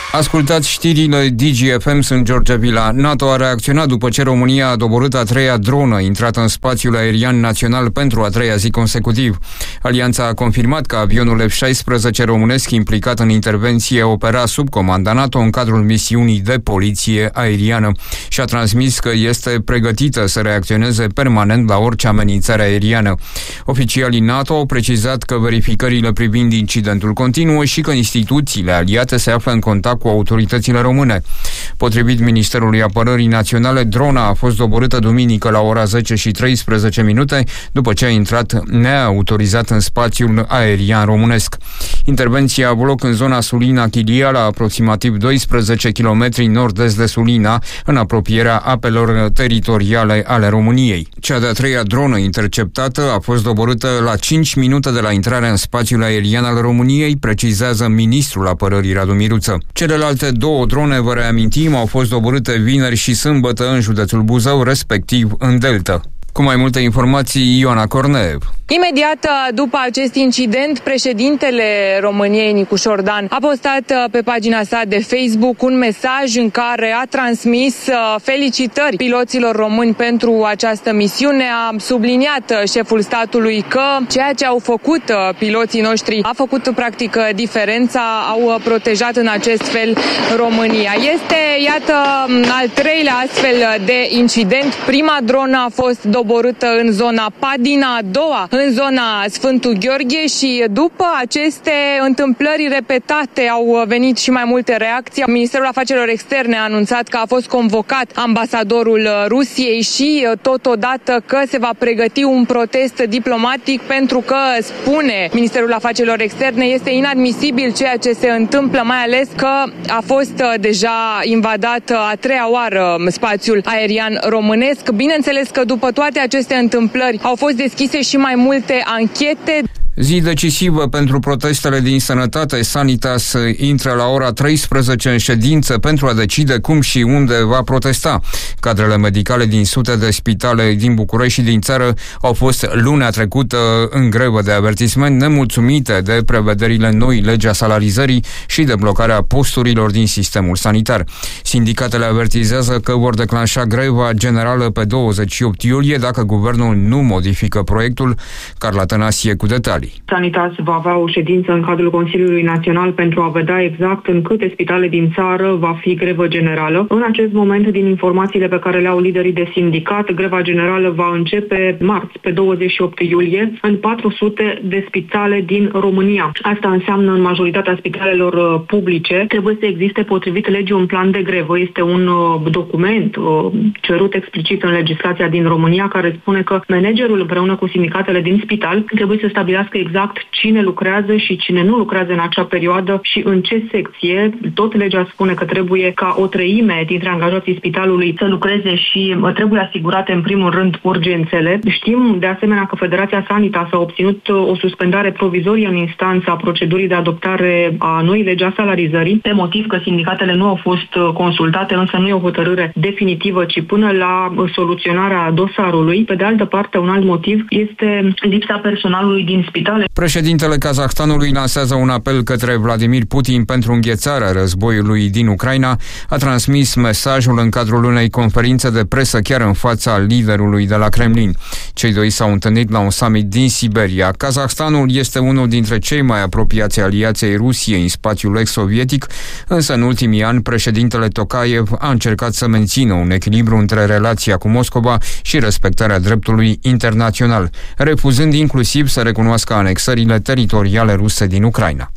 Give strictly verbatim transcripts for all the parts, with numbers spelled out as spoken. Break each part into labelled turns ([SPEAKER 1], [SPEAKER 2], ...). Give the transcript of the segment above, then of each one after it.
[SPEAKER 1] Ascultați știrile D G F M, sunt George Vila. NATO a reacționat după ce România a doborât a treia dronă intrată în spațiul aerian național pentru a treia zi consecutiv. Alianța a confirmat că avionul F șaisprezece românesc implicat în intervenție opera sub comanda NATO în cadrul misiunii de poliție aeriană și a transmis că este pregătită să reacționeze permanent la orice amenințare aeriană. Oficialii NATO au precizat că verificările privind incidentul continuă și că instituțiile aliate se află în contact cu autoritățile române. Potrivit Ministerului Apărării Naționale, drona a fost doborâtă duminică la ora zece și treisprezece minute, după ce a intrat neautorizat în spațiul aerian românesc. Intervenția a avut loc în zona Sulina-Chilia, la aproximativ doisprezece kilometri nord-est de Sulina, în apropierea apelor teritoriale ale României. Cea de-a treia dronă interceptată a fost doborâtă la cinci minute de la intrarea în spațiul aerian al României, precizează ministrul Apărării Radu Miruță. Celelalte două drone, vă reamintim, au fost doborâte vineri și sâmbătă în județul Buzău, respectiv în Delta. Cu mai multe informații, Ioana Corneev.
[SPEAKER 2] Imediat după acest incident, președintele României, Nicu Șordan, a postat pe pagina sa de Facebook un mesaj în care a transmis felicitări piloților români pentru această misiune. A subliniat șeful statului că ceea ce au făcut piloții noștri a făcut practic diferența, au protejat în acest fel România. Este, iată, al treilea astfel de incident. Prima dronă a fost doborâtă în zona Padina, a doua în zona Sfântul Gheorghe și după aceste întâmplări repetate au venit și mai multe reacții. Ministerul Afacerilor Externe a anunțat că a fost convocat ambasadorul Rusiei și totodată că se va pregăti un protest diplomatic pentru că, spune Ministerul Afacerilor Externe, este inadmisibil ceea ce se întâmplă, mai ales că a fost deja invadat a treia oară spațiul aerian românesc. Bineînțeles că după toate aceste întâmplări au fost deschise și mai multe anchete.
[SPEAKER 1] Zi decisivă pentru protestele din sănătate. Sanitas intră la ora treisprezece în ședință pentru a decide cum și unde va protesta. Cadrele medicale din sute de spitale din București și din țară au fost lunea trecută în grevă de avertisment, nemulțumite de prevederile noi legi a salarizării și de blocarea posturilor din sistemul sanitar. Sindicatele avertizează că vor declanșa greva generală pe douăzeci și opt iulie dacă guvernul nu modifică proiectul. Carla Tănasie cu detalii.
[SPEAKER 3] Sanitas va avea o ședință în cadrul Consiliului Național pentru a vedea exact în câte spitale din țară va fi grevă generală. În acest moment, din informațiile pe care le au liderii de sindicat, greva generală va începe marți, pe douăzeci și opt iulie, în patru sute de spitale din România. Asta înseamnă în majoritatea spitalelor publice trebuie să existe, potrivit legii, un plan de grevă. Este un document cerut explicit în legislația din România care spune că managerul împreună cu sindicatele din spital trebuie să stabilească exact cine lucrează și cine nu lucrează în acea perioadă și în ce secție. Tot legea spune că trebuie ca o treime dintre angajații spitalului să lucreze și trebuie asigurate în primul rând urgențele. Știm de asemenea că Federația Sanitas a obținut o suspendare provizorie în instanța procedurii de adoptare a noii legi a salarizării, pe motiv că sindicatele nu au fost consultate, însă nu e o hotărâre definitivă, ci până la soluționarea dosarului. Pe de altă parte, un alt motiv este lipsa personalului din spital.
[SPEAKER 1] Președintele Kazahstanului lansează un apel către Vladimir Putin pentru înghețarea războiului din Ucraina. A transmis mesajul în cadrul unei conferințe de presă chiar în fața liderului de la Kremlin. Cei doi s-au întâlnit la un summit din Siberia. Kazahstanul este unul dintre cei mai apropiați aliați ai Rusiei în spațiul ex-sovietic, însă în ultimii ani președintele Tokayev a încercat să mențină un echilibru între relația cu Moscova și respectarea dreptului internațional, refuzând inclusiv să recunoască anexările teritoriale ruse din Ucraina.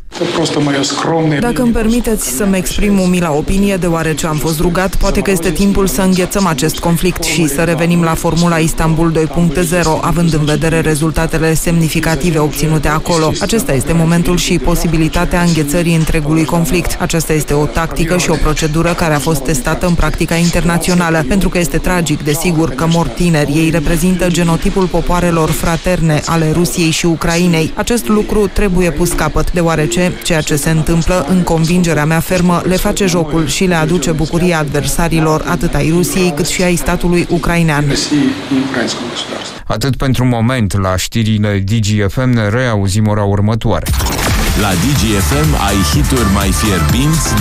[SPEAKER 4] Dacă îmi permiteți să-mi exprim umila opinie, deoarece am fost rugat, poate că este timpul să înghețăm acest conflict și să revenim la formula Istanbul doi punct zero, având în vedere rezultatele semnificative obținute acolo. Acesta este momentul și posibilitatea înghețării întregului conflict. Aceasta este o tactică și o procedură care a fost testată în practica internațională, pentru că este tragic, desigur, că mor tineri. Ei reprezintă genotipul popoarelor fraterne ale Rusiei și Ucrainei. Acest lucru trebuie pus capăt, deoarece ceea ce se întâmplă, în convingerea mea fermă, le face jocul și le aduce bucuria adversarilor, atât ai Rusiei cât și ai statului ucrainean.
[SPEAKER 1] Atât pentru moment. La știrile D G F M ne reauzim ora următoare.
[SPEAKER 5] La D G F M ai hituri mai fierbinți